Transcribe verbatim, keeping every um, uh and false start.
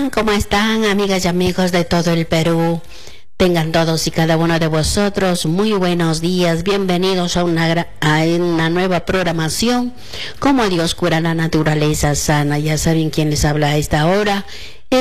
están? ¿Cómo están, amigas y amigos de todo el Perú? Tengan todos y cada uno de vosotros muy buenos días. Bienvenidos a una, a una nueva programación. Como Dios cura la naturaleza sana. Ya saben quién les habla a esta hora.